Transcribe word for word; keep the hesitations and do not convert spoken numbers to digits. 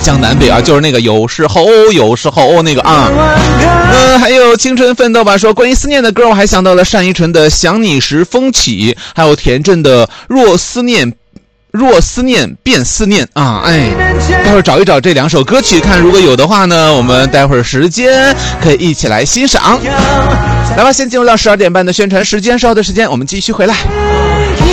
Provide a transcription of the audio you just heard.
江南北啊，就是那个有时候有时候那个啊。呃，还有青春奋斗吧说关于思念的歌，我还想到了单依纯的想你时风起，还有田震的若思念若思念便思念啊。哎，待会儿找一找这两首歌曲，看如果有的话呢，我们待会儿时间可以一起来欣赏。来吧，先进入到十二点半的宣传时间，稍后的时间我们继续回来。